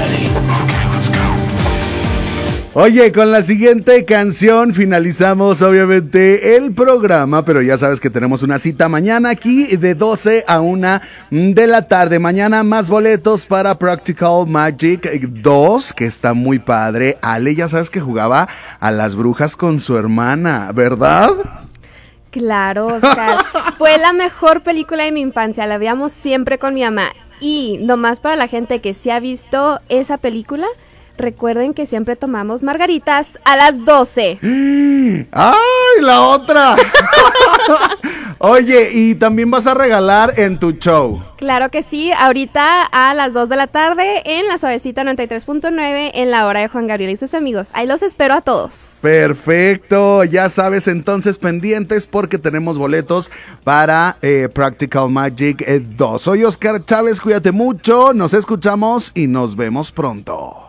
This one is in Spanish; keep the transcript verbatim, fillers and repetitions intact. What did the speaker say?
Oye, con la siguiente canción finalizamos obviamente el programa, pero ya sabes que tenemos una cita mañana aquí de doce a una de la tarde. Mañana más boletos para Practical Magic dos, que está muy padre. Ale, ya sabes que jugaba a las brujas con su hermana, ¿verdad? Claro, Oscar. Fue la mejor película de mi infancia, la veíamos siempre con mi mamá. Y nomás para la gente que sí ha visto esa película, recuerden que siempre tomamos margaritas a las doce. ¡Ay, la otra! Oye, y también vas a regalar en tu show. Claro que sí, ahorita a las dos de la tarde en La Suavecita noventa y tres punto nueve en la hora de Juan Gabriel y sus amigos. Ahí los espero a todos. Perfecto, ya sabes, entonces pendientes porque tenemos boletos para eh, Practical Magic dos. Soy Oscar Chávez, cuídate mucho, nos escuchamos y nos vemos pronto.